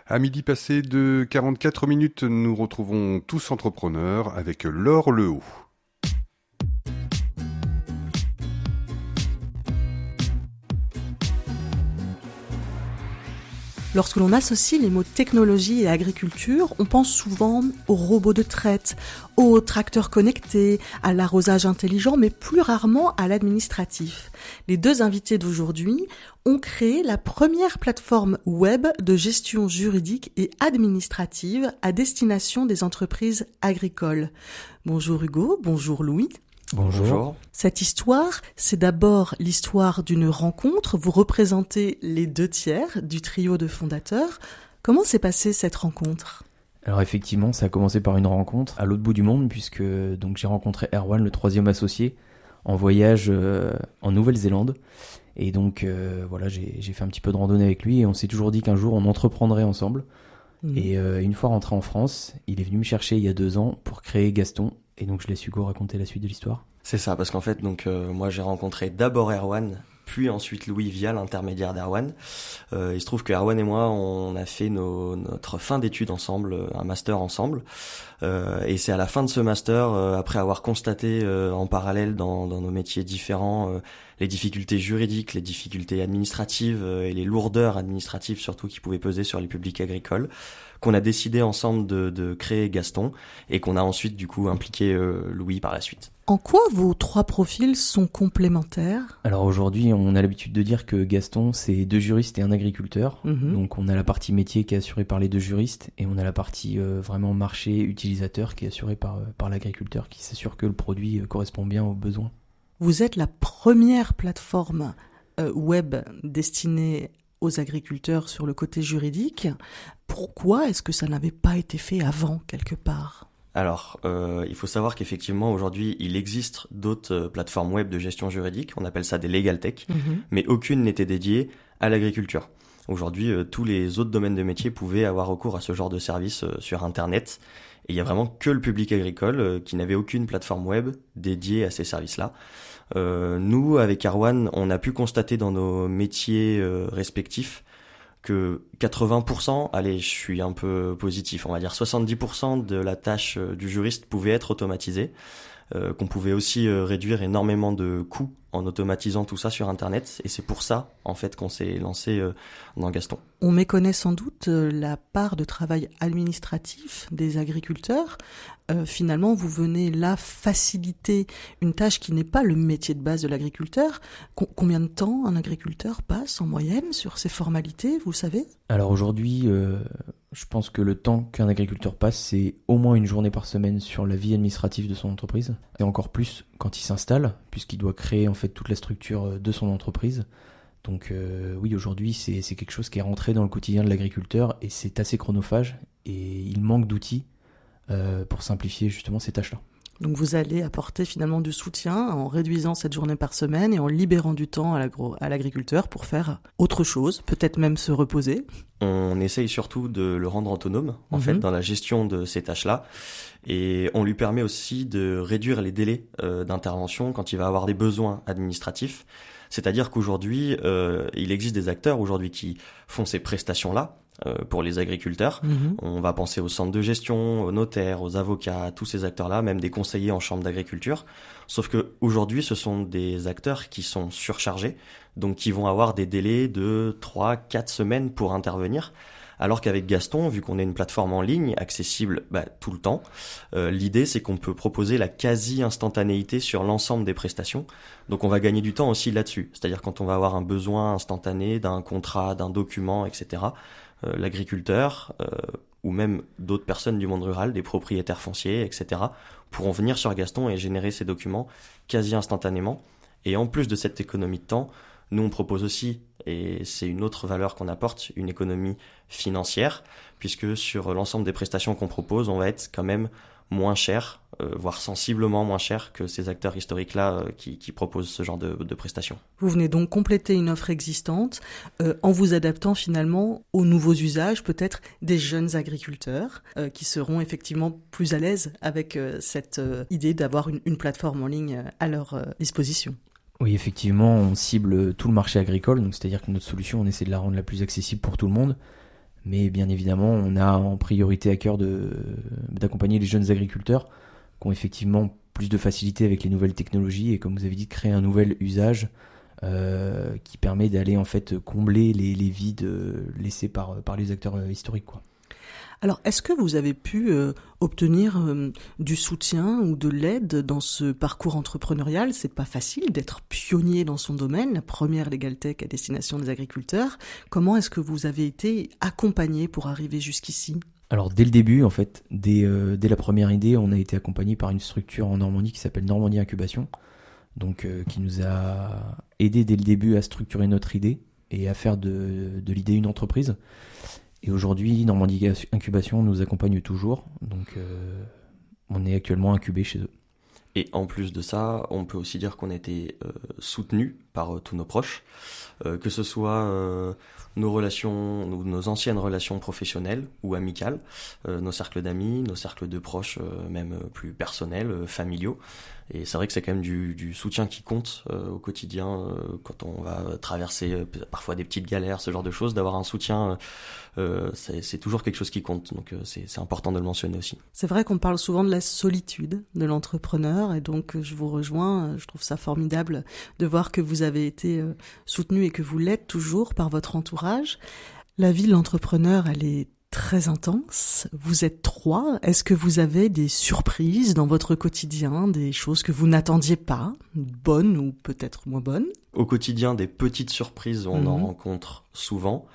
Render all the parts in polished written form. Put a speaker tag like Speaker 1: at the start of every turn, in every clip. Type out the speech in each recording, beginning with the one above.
Speaker 1: À midi passé de 44 minutes, nous retrouvons Tous Entrepreneurs avec Laure Lehaut.
Speaker 2: Lorsque l'on associe les mots technologie et agriculture, on pense souvent aux robots de traite, aux tracteurs connectés, à l'arrosage intelligent, mais plus rarement à l'administratif. Les deux invités d'aujourd'hui ont créé la première plateforme web de gestion juridique et administrative à destination des entreprises agricoles. Bonjour Hugo, bonjour Louis.
Speaker 3: Bonjour.
Speaker 2: Cette histoire, c'est d'abord l'histoire d'une rencontre. Vous représentez les 2/3 du trio de fondateurs. Comment s'est passée cette rencontre ?
Speaker 3: Alors effectivement, ça a commencé par une rencontre à l'autre bout du monde, puisque donc j'ai rencontré Erwan, le troisième associé, en voyage en Nouvelle-Zélande. Et donc voilà, j'ai fait un petit peu de randonnée avec lui et on s'est toujours dit qu'un jour on entreprendrait ensemble. Et une fois rentré en France, il est venu me chercher il y a 2 ans pour créer Gaston. Et donc je laisse Hugo raconter la suite de l'histoire.
Speaker 4: C'est ça, parce qu'en fait, moi j'ai rencontré d'abord Erwan, puis ensuite Louis via l'intermédiaire d'Erwan. Il se trouve que Erwan et moi, on a fait notre fin d'études ensemble, un master ensemble. Et c'est à la fin de ce master, après avoir constaté en parallèle dans nos métiers différents les difficultés juridiques, les difficultés administratives et les lourdeurs administratives surtout qui pouvaient peser sur les publics agricoles, qu'on a décidé ensemble de créer Gaston et qu'on a ensuite du coup impliqué Louis par la suite.
Speaker 2: En quoi vos 3 profils sont complémentaires ?
Speaker 3: Alors aujourd'hui, on a l'habitude de dire que Gaston, c'est 2 juristes et un agriculteur. Donc on a la partie métier qui est assurée par les 2 juristes et on a la partie vraiment marché utilisateur qui est assurée par l'agriculteur qui s'assure que le produit correspond bien aux besoins.
Speaker 2: Vous êtes la première plateforme web destinée aux agriculteurs sur le côté juridique. Pourquoi est-ce que ça n'avait pas été fait avant, quelque part ?
Speaker 4: Alors, il faut savoir qu'effectivement, aujourd'hui, il existe d'autres plateformes web de gestion juridique, on appelle ça des legal tech, mais aucune n'était dédiée à l'agriculture. Aujourd'hui, tous les autres domaines de métier pouvaient avoir recours à ce genre de service sur Internet, et il y a vraiment que le public agricole qui n'avait aucune plateforme web dédiée à ces services-là. Nous, avec Erwan, on a pu constater dans nos métiers respectifs que 80%, allez, je suis un peu positif, on va dire 70% de la tâche du juriste pouvait être automatisée, qu'on pouvait aussi réduire énormément de coûts en automatisant tout ça sur Internet, et c'est pour ça, en fait, qu'on s'est lancé dans Gaston.
Speaker 2: On méconnaît sans doute la part de travail administratif des agriculteurs. Finalement, vous venez là faciliter une tâche qui n'est pas le métier de base de l'agriculteur. Combien de temps un agriculteur passe en moyenne sur ces formalités, vous savez ?
Speaker 3: Alors aujourd'hui, je pense que le temps qu'un agriculteur passe, c'est au moins une journée par semaine sur la vie administrative de son entreprise. Et encore plus quand il s'installe, puisqu'il doit créer en fait toute la structure de son entreprise. Donc oui, aujourd'hui, c'est quelque chose qui est rentré dans le quotidien de l'agriculteur et c'est assez chronophage et il manque d'outils pour simplifier justement ces tâches-là.
Speaker 2: Donc vous allez apporter finalement du soutien en réduisant cette journée par semaine et en libérant du temps à l'agriculteur pour faire autre chose, peut-être même se reposer.
Speaker 4: On essaye surtout de le rendre autonome en fait dans la gestion de ces tâches-là et on lui permet aussi de réduire les délais d'intervention quand il va avoir des besoins administratifs. C'est-à-dire qu'aujourd'hui, il existe des acteurs aujourd'hui qui font ces prestations-là pour les agriculteurs. On va penser aux centres de gestion, aux notaires, aux avocats, tous ces acteurs-là, même des conseillers en chambre d'agriculture. Sauf que aujourd'hui, ce sont des acteurs qui sont surchargés, donc qui vont avoir des délais de 3-4 semaines pour intervenir. Alors qu'avec Gaston, vu qu'on est une plateforme en ligne, accessible tout le temps, l'idée c'est qu'on peut proposer la quasi-instantanéité sur l'ensemble des prestations. Donc on va gagner du temps aussi là-dessus. C'est-à-dire quand on va avoir un besoin instantané d'un contrat, d'un document, etc., l'agriculteur ou même d'autres personnes du monde rural, des propriétaires fonciers, etc., pourront venir sur Gaston et générer ces documents quasi instantanément. Et en plus de cette économie de temps, nous on propose aussi, et c'est une autre valeur qu'on apporte, une économie financière, puisque sur l'ensemble des prestations qu'on propose, on va être quand même moins cher, voire sensiblement moins cher que ces acteurs historiques-là qui proposent ce genre de prestations.
Speaker 2: Vous venez donc compléter une offre existante en vous adaptant finalement aux nouveaux usages, peut-être des jeunes agriculteurs qui seront effectivement plus à l'aise avec cette idée d'avoir une plateforme en ligne à leur disposition.
Speaker 3: Oui, effectivement, on cible tout le marché agricole, donc c'est-à-dire que notre solution, on essaie de la rendre la plus accessible pour tout le monde. Mais bien évidemment, on a en priorité à cœur d'accompagner les jeunes agriculteurs qui ont effectivement plus de facilité avec les nouvelles technologies et, comme vous avez dit, de créer un nouvel usage qui permet d'aller en fait combler les vides laissés par les acteurs historiques, quoi.
Speaker 2: Alors, est-ce que vous avez pu obtenir du soutien ou de l'aide dans ce parcours entrepreneurial ? C'est pas facile d'être pionnier dans son domaine, la première Legal Tech à destination des agriculteurs. Comment est-ce que vous avez été accompagné pour arriver jusqu'ici ?
Speaker 3: Alors, dès le début, en fait, dès la première idée, on a été accompagné par une structure en Normandie qui s'appelle Normandie Incubation, donc qui nous a aidé dès le début à structurer notre idée et à faire de l'idée une entreprise. Et aujourd'hui, Normandie Incubation nous accompagne toujours, donc on est actuellement incubé chez eux.
Speaker 4: Et en plus de ça, on peut aussi dire qu'on a été soutenu par tous nos proches, que ce soit nos relations, nos anciennes relations professionnelles ou amicales, nos cercles d'amis, nos cercles de proches, même plus personnels, familiaux. Et c'est vrai que c'est quand même du soutien qui compte au quotidien quand on va traverser parfois des petites galères, ce genre de choses. D'avoir un soutien, c'est toujours quelque chose qui compte. Donc c'est important de le mentionner aussi.
Speaker 2: C'est vrai qu'on parle souvent de la solitude de l'entrepreneur et donc je vous rejoins. Je trouve ça formidable de voir que vous avez été soutenu et que vous l'êtes toujours par votre entourage. La vie de l'entrepreneur, elle est très intense. Vous êtes 3. Est-ce que vous avez des surprises dans votre quotidien, des choses que vous n'attendiez pas, bonnes ou peut-être moins bonnes ?
Speaker 4: Au quotidien, des petites surprises, on en rencontre souvent.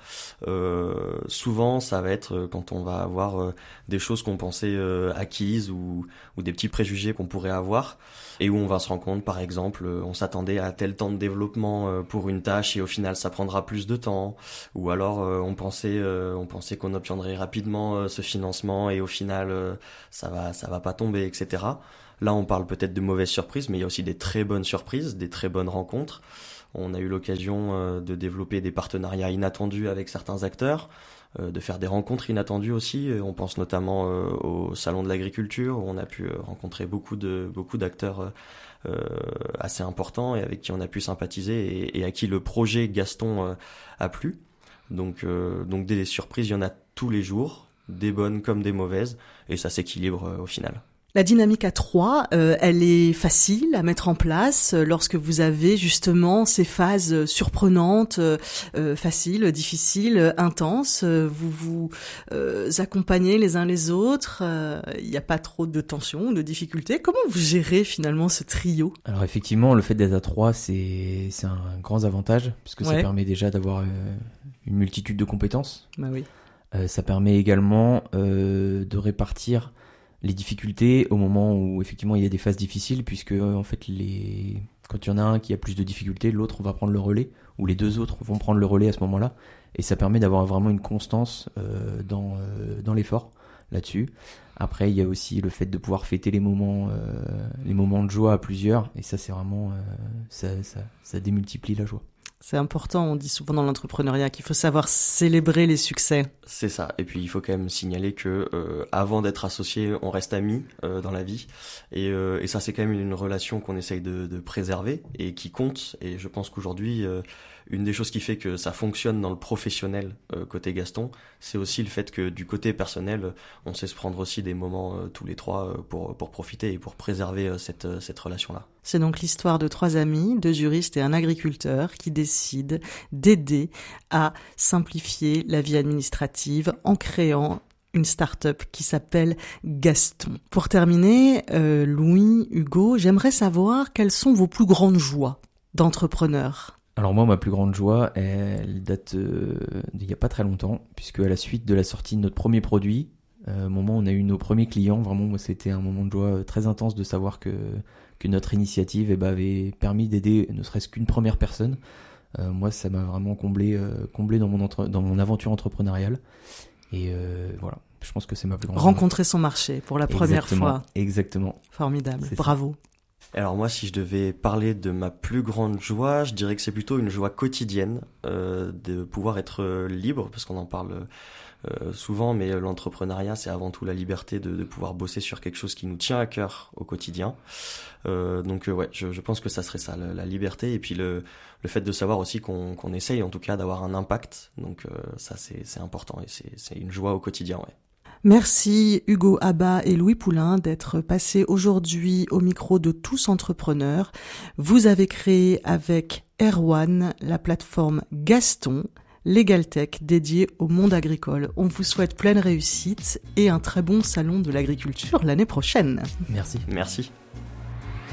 Speaker 4: Souvent, ça va être quand on va avoir des choses qu'on pensait acquises ou des petits préjugés qu'on pourrait avoir et où on va se rendre compte, par exemple, on s'attendait à tel temps de développement pour une tâche et au final, ça prendra plus de temps. Ou alors, on pensait qu'on obtiendrait rapidement ce financement et au final, ça va pas tomber, etc. Là, on parle peut-être de mauvaises surprises, mais il y a aussi des très bonnes surprises, des très bonnes rencontres. On a eu l'occasion de développer des partenariats inattendus avec certains acteurs, de faire des rencontres inattendues aussi. On pense notamment au Salon de l'Agriculture, où on a pu rencontrer beaucoup d'acteurs assez importants et avec qui on a pu sympathiser et à qui le projet Gaston a plu. Donc des surprises, il y en a tous les jours, des bonnes comme des mauvaises, et ça s'équilibre au final.
Speaker 2: La dynamique à 3, elle est facile à mettre en place lorsque vous avez justement ces phases surprenantes, faciles, difficiles, intenses. Vous vous accompagnez les uns les autres. Il n'y a pas trop de tensions, de difficultés. Comment vous gérez finalement ce trio ?
Speaker 3: Alors effectivement, le fait d'être à 3, c'est un grand avantage puisque ça permet déjà d'avoir une multitude de compétences.
Speaker 2: Bah oui.
Speaker 3: Ça permet également de répartir les difficultés au moment où effectivement il y a des phases difficiles, puisque en fait quand il y en a un qui a plus de difficultés, l'autre va prendre le relais, ou les deux autres vont prendre le relais à ce moment-là, et ça permet d'avoir vraiment une constance dans l'effort là-dessus. Après, il y a aussi le fait de pouvoir fêter les moments de joie à plusieurs, et ça c'est vraiment ça démultiplie la joie.
Speaker 2: C'est important, on dit souvent dans l'entrepreneuriat qu'il faut savoir célébrer les succès.
Speaker 4: C'est ça, et puis il faut quand même signaler que avant d'être associé, on reste amis dans la vie, et ça c'est quand même une relation qu'on essaye de préserver et qui compte, et je pense qu'aujourd'hui une des choses qui fait que ça fonctionne dans le professionnel côté Gaston, c'est aussi le fait que du côté personnel, on sait se prendre aussi des moments tous les trois pour profiter et pour préserver cette relation-là.
Speaker 2: C'est donc l'histoire de 3 amis, 2 juristes et un agriculteur qui décident d'aider à simplifier la vie administrative en créant une start-up qui s'appelle Gaston. Pour terminer, Louis, Hugo, j'aimerais savoir quelles sont vos plus grandes joies d'entrepreneur.
Speaker 3: Alors moi, ma plus grande joie, elle date d'il n'y a pas très longtemps, puisque à la suite de la sortie de notre premier produit, au moment où on a eu nos premiers clients, vraiment, moi, c'était un moment de joie très intense de savoir que notre initiative avait permis d'aider ne serait-ce qu'une première personne. Moi, ça m'a vraiment comblé dans mon aventure entrepreneuriale. Et voilà, je pense que c'est ma plus grande joie.
Speaker 2: Rencontrer son marché pour la première fois.
Speaker 3: Exactement.
Speaker 2: Formidable,
Speaker 3: C'est
Speaker 2: bravo.
Speaker 4: Alors moi, si je devais parler de ma plus grande joie, je dirais que c'est plutôt une joie quotidienne de pouvoir être libre, parce qu'on en parle souvent, mais l'entrepreneuriat, c'est avant tout la liberté de pouvoir bosser sur quelque chose qui nous tient à cœur au quotidien. Donc ouais, je pense que ça serait ça, la liberté, et puis le fait de savoir aussi qu'on essaye en tout cas d'avoir un impact. Donc ça c'est important, et c'est une joie au quotidien, ouais.
Speaker 2: Merci Hugo Abba et Louis Poulain d'être passés aujourd'hui au micro de Tous Entrepreneurs. Vous avez créé avec Erwan la plateforme Gaston, LegalTech dédiée au monde agricole. On vous souhaite pleine réussite et un très bon salon de l'agriculture l'année prochaine.
Speaker 3: Merci.
Speaker 4: Merci.